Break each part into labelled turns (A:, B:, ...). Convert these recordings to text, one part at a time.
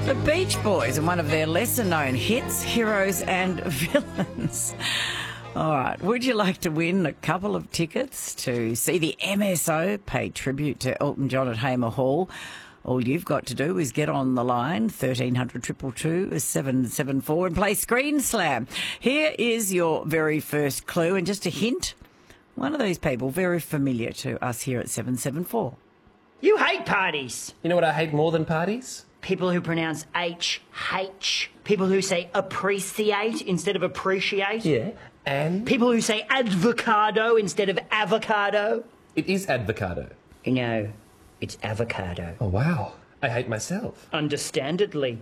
A: The Beach Boys and one of their lesser-known hits, Heroes and Villains. All right, would you like to win a couple of tickets to see the MSO pay tribute to Elton John at Hamer Hall? All you've got to do is get on the line, 1300 222 774, and play Screen Slam. Here is your very first clue, and just a hint, one of these people very familiar to us here at 774.
B: You hate parties.
C: You know what I hate more than parties?
B: People who pronounce H. People who say appreciate instead of appreciate.
C: Yeah, and?
B: People who say advocado instead of avocado.
C: It is advocado.
B: No, it's avocado.
C: Oh, wow. I hate myself.
B: Understandably.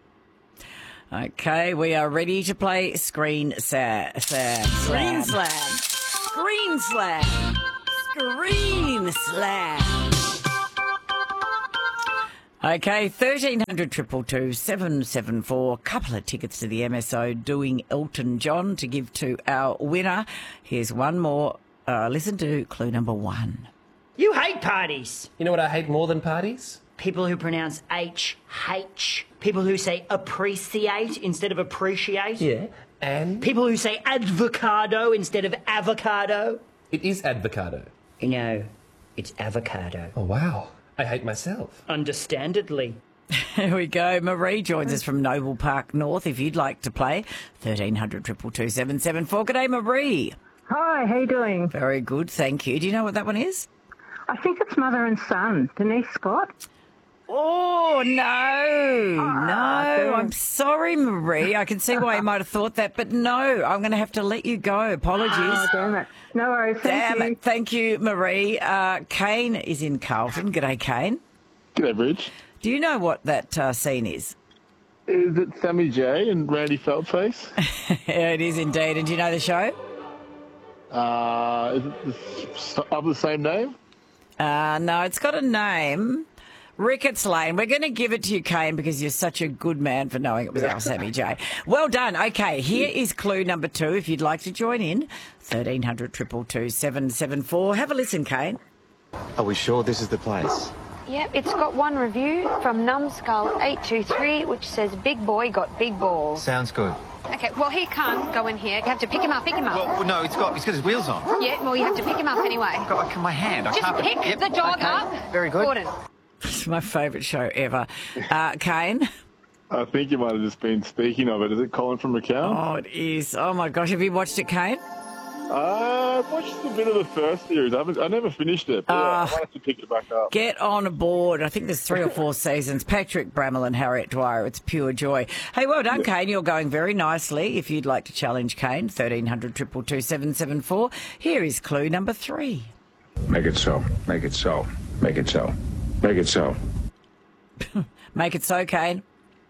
A: Okay, we are ready to play Screen Slam. Screen Slam. Screen Slam. Screen Slam. Okay, 1300 222 774. Couple of tickets to the MSO doing Elton John to give to our winner. Here's one more. Listen to clue number one.
B: You hate parties.
C: You know what I hate more than parties?
B: People who pronounce H. People who say appreciate instead of appreciate.
C: Yeah, and?
B: People who say advocado instead of avocado.
C: It is advocado.
B: No, it's avocado.
C: Oh, wow. I hate myself.
B: Understandably.
A: Here we go. Marie joins us from Noble Park North. If you'd like to play, 1300 222 774. G'day, Marie.
D: Hi, how you doing?
A: Very good, thank you. Do you know what that one is?
D: I think it's Mother and Son, Denise Scott.
A: Oh, no.
D: damn.
A: I'm sorry, Marie. I can see why you might have thought that, but no, I'm going to have to let you go. Apologies.
D: Oh, damn it. No worries. Thank you.
A: Damn it. Thank you, Marie. Kane is in Carlton. G'day, Kane.
E: G'day, Bridge.
A: Do you know what that scene is?
E: Is it Sammy J and Randy Feltface?
A: Yeah, it is indeed. And do you know the show?
E: Is it of the same name?
A: No, it's got a name. Ricketts Lane. We're going to give it to you, Kane, because you're such a good man for knowing it was our Sammy J. Well done. Okay, here is clue number two. If you'd like to join in, 1300 222 774. Have a listen, Kane.
F: Are we sure this is the place?
G: Yep, it's got one review from Numbskull823, which says, "Big boy got big balls."
F: Sounds good.
G: Okay, well, he can't go in here. You have to pick him up,
F: Well, no, he's got his wheels on.
G: Yeah, well, you have to pick him up anyway.
F: Got my hand. I
G: Just
F: can't
G: pick
F: Yep,
G: the dog
F: okay.
G: up.
F: Very good.
G: Gordon.
A: It's my favourite show ever. Kane?
E: I think you might have just been speaking of it. Is it Colin from McCown?
A: Oh, it is. Oh, my gosh. Have you watched it, Kane?
E: I watched a bit of the first series. I never finished it, but I might have to pick it back up.
A: Get on board. I think there's 3 or 4 seasons. Patrick Bramall and Harriet Dwyer. It's pure joy. Hey, well done, Kane. You're going very nicely. If you'd like to challenge Kane, 1300 222 774. Here is clue number 3.
H: Make it so. Make it so. Make it so. Make it so.
A: Make it so, Kane.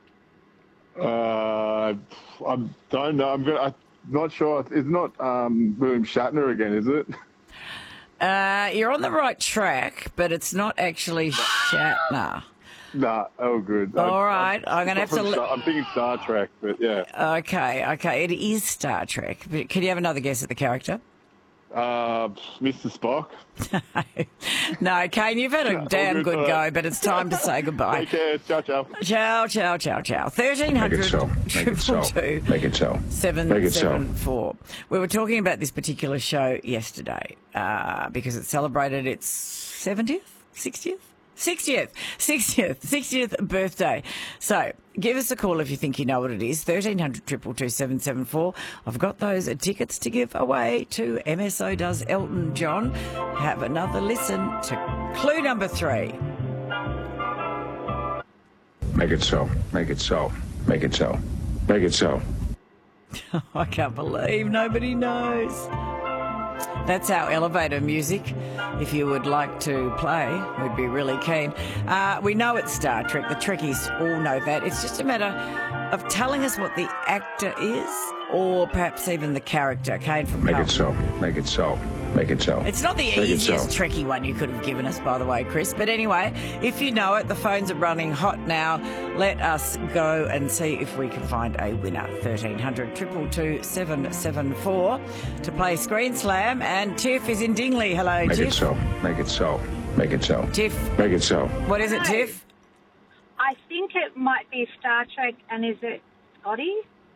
E: I don't know. I'm not sure. It's not William Shatner again, is it?
A: You're on the right track, but it's not actually Shatner.
E: Nah. Oh, good.
A: All right. I'm going to have to...
E: I'm thinking Star Trek, but yeah.
A: Okay. It is Star Trek. But can you have another guess at the character?
E: Mr. Spock.
A: No, Kane, you've had a damn good go, but it's time to say goodbye.
E: Take care. Ciao, ciao.
A: Ciao, ciao, ciao, ciao. 1300
H: Make it so. Make it so.
A: 222
H: Make it so.
A: 774. We were talking about this particular show yesterday because it celebrated its 70th, 60th? 60th birthday. So give us a call if you think you know what it is. 1300 222 774. I've got those tickets to give away to MSO Does Elton John. Have another listen to clue number 3.
H: Make it so. Make it so. Make it so. Make it so.
A: I can't believe nobody knows. That's our elevator music. If you would like to play, we'd be really keen. We know it's Star Trek. The Trekkies all know that. It's just a matter of telling us what the actor is, or perhaps even the character. Kane from
H: Make it
A: Carlton.
H: so. Make it so. Make it so.
A: It's not the
H: Make it
A: easiest
H: so.
A: Trekkie one you could have given us, by the way, Chris. But anyway, if you know it, the phones are running hot now. Let us go and see if we can find a winner. 1300 222 774 to play Screen Slam. And Tiff is in Dingley. Hello,
H: Make
A: Tiff.
H: it so. Make it so. Make it so.
A: Tiff.
H: Make it so.
A: What is it, Tiff?
D: I think it might be Star Trek, and is it Scotty?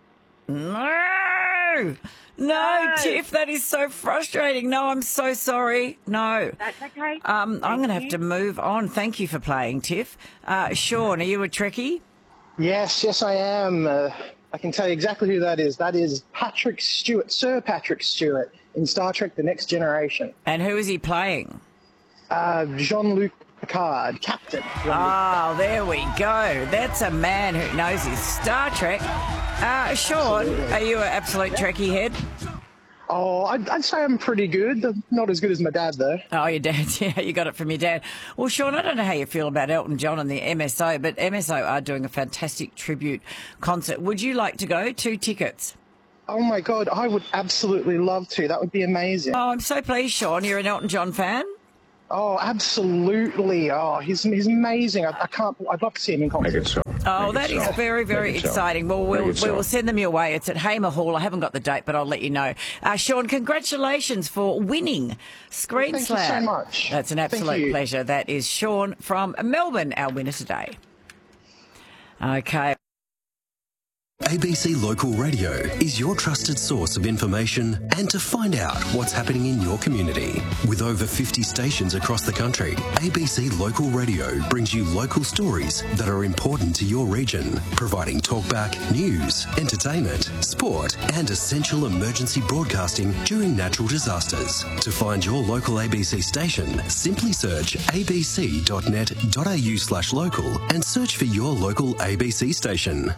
A: No, Tiff, that is so frustrating. No, I'm so sorry. No.
D: That's okay.
A: I'm going to have to move on. Thank you for playing, Tiff. Sean, are you a Trekkie?
I: Yes, I am. I can tell you exactly who that is. That is Patrick Stewart, Sir Patrick Stewart in Star Trek The Next Generation.
A: And who is he playing?
I: Jean-Luc Picard, Captain.
A: Oh, there we go. That's a man who knows his Star Trek. Sean, are you an absolute Trekkie head?
I: Oh, I'd say I'm pretty good. Not as good as my dad, though.
A: Oh, your dad. Yeah, you got it from your dad. Well, Sean, I don't know how you feel about Elton John and the MSO, but MSO are doing a fantastic tribute concert. Would you like to go? 2 tickets.
I: Oh, my God. I would absolutely love to. That would be amazing.
A: Oh, I'm so pleased, Sean. You're an Elton John fan?
I: Oh, absolutely. Oh, he's amazing. I'd love to see him in concert.
H: Make it so.
A: Oh, that is very, very exciting. Well, we will send them your way. It's at Hamer Hall. I haven't got the date, but I'll let you know. Sean, congratulations for winning Screen
I: Thank
A: Slam.
I: you so much.
A: That's an absolute pleasure. That is Sean from Melbourne, our winner today. Okay.
J: ABC Local Radio is your trusted source of information and to find out what's happening in your community. With over 50 stations across the country, ABC Local Radio brings you local stories that are important to your region, providing talkback, news, entertainment, sport and essential emergency broadcasting during natural disasters. To find your local ABC station, simply search abc.net.au/local and search for your local ABC station.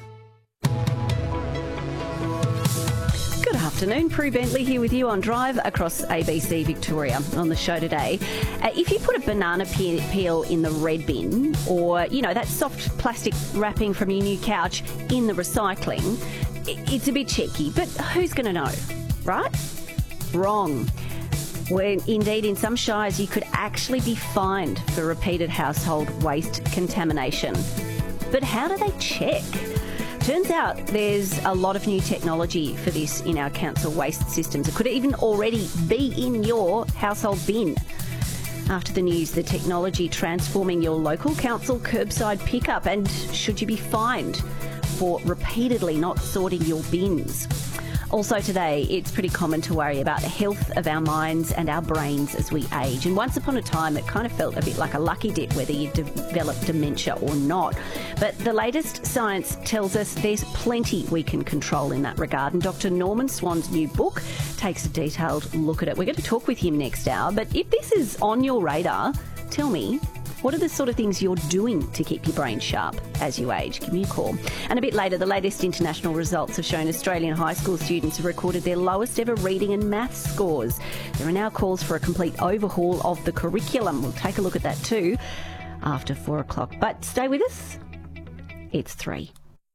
K: Good afternoon, Prue Bentley here with you on Drive across ABC Victoria. On the show today, if you put a banana peel in the red bin, or, you know, that soft plastic wrapping from your new couch in the recycling, it's a bit cheeky, but who's going to know, right? Wrong. When indeed in some shires you could actually be fined for repeated household waste contamination. But how do they check? Turns out there's a lot of new technology for this in our council waste systems. It could even already be in your household bin. After the news, the technology transforming your local council curbside pickup, and should you be fined for repeatedly not sorting your bins? Also today, it's pretty common to worry about the health of our minds and our brains as we age. And once upon a time, it kind of felt a bit like a lucky dip whether you develop dementia or not. But the latest science tells us there's plenty we can control in that regard. And Dr. Norman Swan's new book takes a detailed look at it. We're going to talk with him next hour. But if this is on your radar, tell me, what are the sort of things you're doing to keep your brain sharp as you age? Give me a call. And a bit later, the latest international results have shown Australian high school students have recorded their lowest ever reading and maths scores. There are now calls for a complete overhaul of the curriculum. We'll take a look at that too after 4 o'clock. But stay with us. It's 3.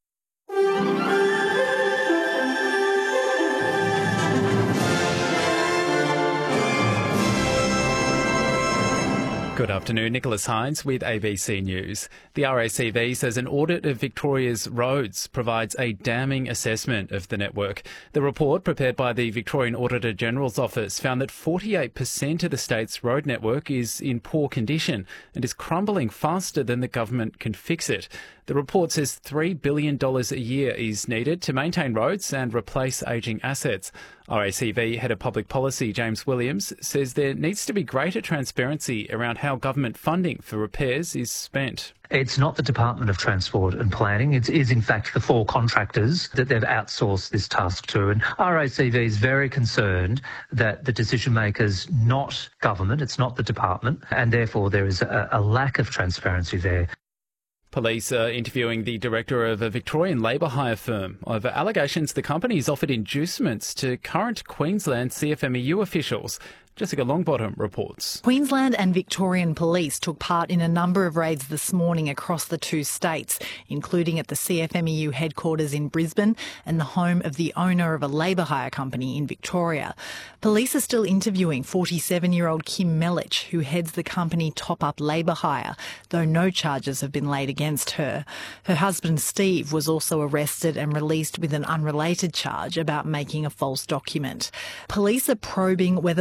L: Good afternoon, Nicholas Hines with ABC News. The RACV says an audit of Victoria's roads provides a damning assessment of the network. The report, prepared by the Victorian Auditor General's Office, found that 48% of the state's road network is in poor condition and is crumbling faster than the government can fix it. The report says $3 billion a year is needed to maintain roads and replace ageing assets. RACV Head of Public Policy James Williams says there needs to be greater transparency around how government funding for repairs is spent.
M: It's not the Department of Transport and Planning. It is, in fact, the 4 contractors that they've outsourced this task to. And RACV is very concerned that the decision makers, not government, it's not the department, and therefore there is a lack of transparency there.
L: Police are interviewing the director of a Victorian labour hire firm over allegations the company has offered inducements to current Queensland CFMEU officials. Jessica Longbottom reports.
N: Queensland and Victorian police took part in a number of raids this morning across the 2 states, including at the CFMEU headquarters in Brisbane and the home of the owner of a labour hire company in Victoria. Police are still interviewing 47-year-old Kim Melich, who heads the company Top Up Labour Hire, though no charges have been laid against her. Her husband Steve was also arrested and released with an unrelated charge about making a false document. Police are probing whether the company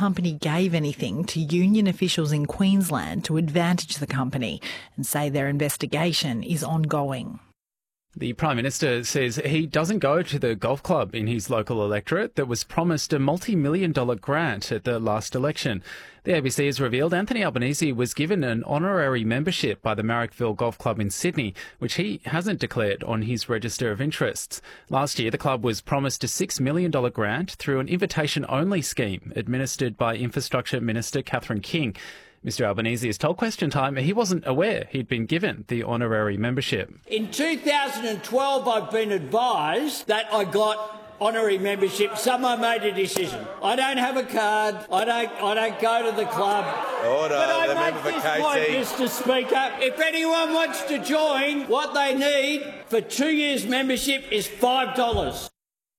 N: company gave anything to union officials in Queensland to advantage the company and say their investigation is ongoing.
L: The Prime Minister says he doesn't go to the golf club in his local electorate that was promised a multi-million-dollar grant at the last election. The ABC has revealed Anthony Albanese was given an honorary membership by the Marrickville Golf Club in Sydney, which he hasn't declared on his register of interests. Last year, the club was promised a $6 million grant through an invitation-only scheme administered by Infrastructure Minister Catherine King. Mr Albanese has told Question Time he wasn't aware he'd been given the honorary membership.
O: In 2012, I've been advised that I got honorary membership. Someone made a decision. I don't have a card. I don't go to the club.
P: Order.
O: But I make this point, Mr Speaker. If anyone wants to join, what they need for 2 years membership is $5.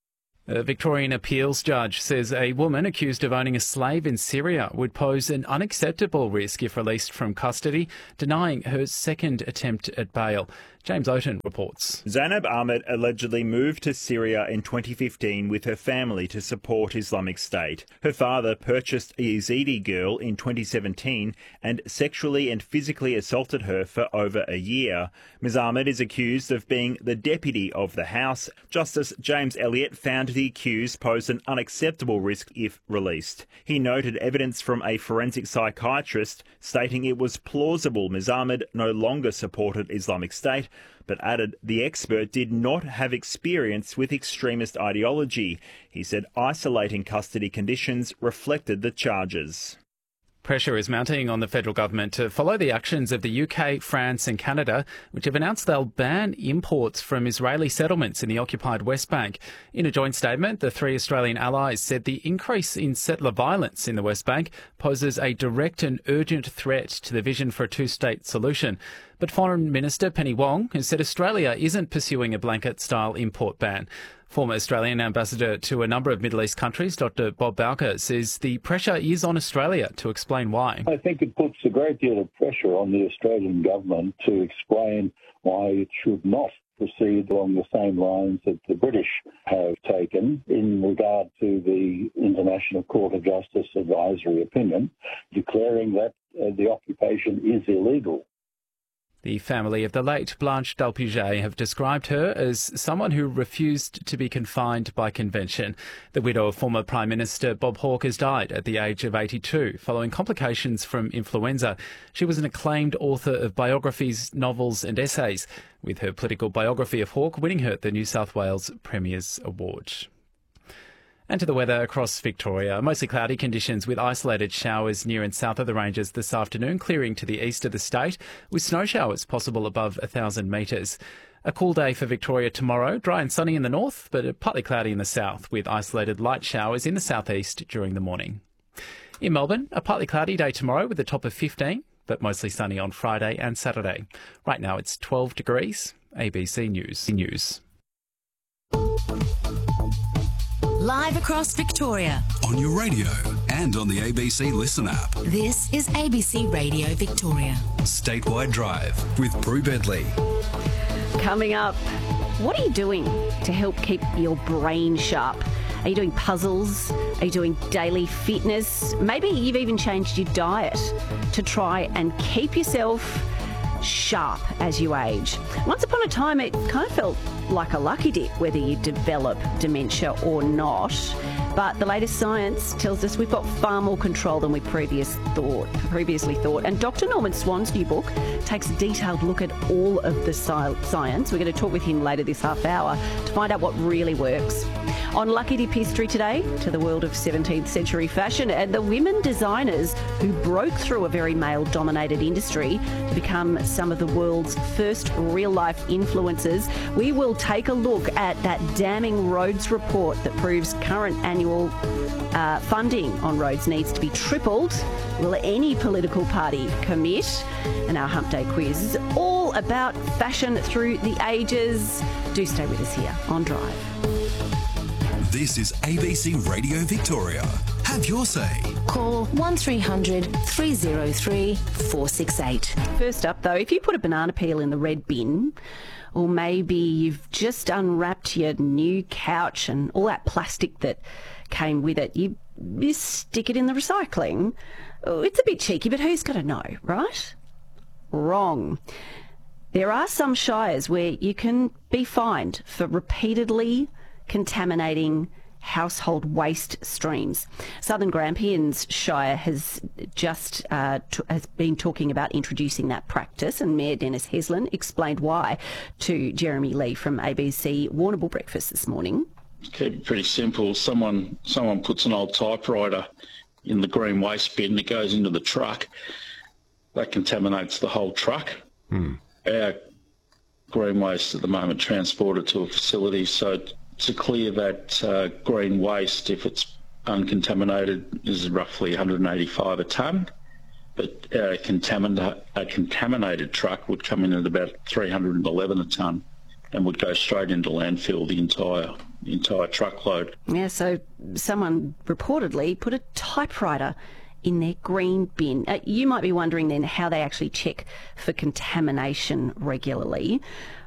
L: A Victorian appeals judge says a woman accused of owning a slave in Syria would pose an unacceptable risk if released from custody, denying her second attempt at bail. James Oaten reports.
Q: Zainab Ahmed allegedly moved to Syria in 2015 with her family to support Islamic State. Her father purchased a Yazidi girl in 2017 and sexually and physically assaulted her for over a year. Ms Ahmed is accused of being the deputy of the house. Justice James Elliott found the accused posed an unacceptable risk if released. He noted evidence from a forensic psychiatrist stating it was plausible Ms Ahmed no longer supported Islamic State, but added the expert did not have experience with extremist ideology. He said isolating custody conditions reflected the charges.
L: Pressure is mounting on the federal government to follow the actions of the UK, France and Canada, which have announced they'll ban imports from Israeli settlements in the occupied West Bank. In a joint statement, the three Australian allies said the increase in settler violence in the West Bank poses a direct and urgent threat to the vision for a two-state solution. But Foreign Minister Penny Wong has said Australia isn't pursuing a blanket-style import ban. Former Australian ambassador to a number of Middle East countries, Dr Bob Bowker, says the pressure is on Australia to explain why.
R: I think it puts a great deal of pressure on the Australian government to explain why it should not proceed along the same lines that the British have taken in regard to the International Court of Justice advisory opinion, declaring that the occupation is illegal.
L: The family of the late Blanche Dalpuget have described her as someone who refused to be confined by convention. The widow of former Prime Minister Bob Hawke has died at the age of 82 following complications from influenza. She was an acclaimed author of biographies, novels and essays, with her political biography of Hawke winning her the New South Wales Premier's Award. And to the weather across Victoria. Mostly cloudy conditions with isolated showers near and south of the ranges this afternoon, clearing to the east of the state, with snow showers possible above 1,000 metres. A cool day for Victoria tomorrow, dry and sunny in the north, but partly cloudy in the south, with isolated light showers in the southeast during the morning. In Melbourne, a partly cloudy day tomorrow with a top of 15, but mostly sunny on Friday and Saturday. Right now it's 12 degrees. ABC News.
S: Live across Victoria.
T: On your radio and on the ABC Listen app.
S: This is ABC Radio Victoria.
T: Statewide Drive with Prue Bentley.
K: Coming up, what are you doing to help keep your brain sharp? Are you doing puzzles? Are you doing daily fitness? Maybe you've even changed your diet to try and keep yourself sharp as you age. Once upon a time, it kind of felt like a lucky dip whether you develop dementia or not. But the latest science tells us we've got far more control than we previously thought. And Dr. Norman Swan's new book takes a detailed look at all of the science. We're going to talk with him later this half hour to find out what really works. On Lucky Dip History today, to the world of 17th century fashion and the women designers who broke through a very male-dominated industry to become some of the world's first real-life influencers. We will take a look at that damning roads report that proves current annual funding on roads needs to be tripled. Will any political party commit? And our Hump Day quiz is all about fashion through the ages. Do stay with us here on Drive.
T: This is ABC Radio Victoria. Have your say.
S: Call 1300 303 468.
K: First up, though, if you put a banana peel in the red bin, or maybe you've just unwrapped your new couch and all that plastic that came with it, you you stick it in the recycling. Oh, it's a bit cheeky, but who's got to know, right? Wrong. There are some shires where you can be fined for repeatedly contaminating household waste streams. Southern Grampians Shire has just has been talking about introducing that practice, and Mayor Dennis Heslin explained why to Jeremy Lee from ABC Warrnambool Breakfast this morning.
P: Keep it pretty simple. Someone puts an old typewriter in the green waste bin that goes into the truck. That contaminates the whole truck. Our green waste at the moment transported to a facility, so to clear that green waste, if it's uncontaminated, is roughly 185 a tonne. But a contaminated truck would come in at about 311 a tonne and would go straight into landfill, the entire truckload.
K: Yeah, so someone reportedly put a typewriter in their green bin. You might be wondering then how they actually check for contamination regularly.